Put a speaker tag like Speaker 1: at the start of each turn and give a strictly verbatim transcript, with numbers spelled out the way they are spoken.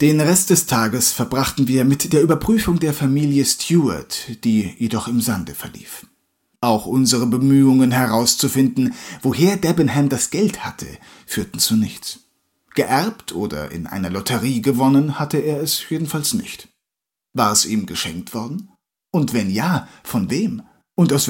Speaker 1: Den Rest des Tages verbrachten wir mit der Überprüfung der Familie Stewart, die jedoch im Sande verlief. Auch unsere Bemühungen herauszufinden, woher Debenham das Geld hatte, führten zu nichts. Geerbt oder in einer Lotterie gewonnen hatte er es jedenfalls nicht. War es ihm geschenkt worden? Und wenn ja, von wem? Und aus